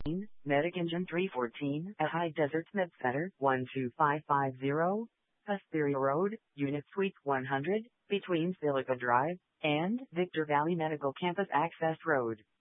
Medic Engine 314 at High Desert Med Center 12550, Hesperia Road, Unit Suite 100, between Silica Drive and Victor Valley Medical Campus Access Road.